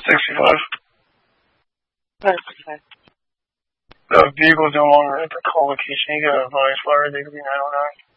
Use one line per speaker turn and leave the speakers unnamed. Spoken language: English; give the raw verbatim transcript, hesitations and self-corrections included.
sixty-five.
sixty-five.
The vehicle is no longer at the call location. You got a advice flyer, they could be nine oh nine.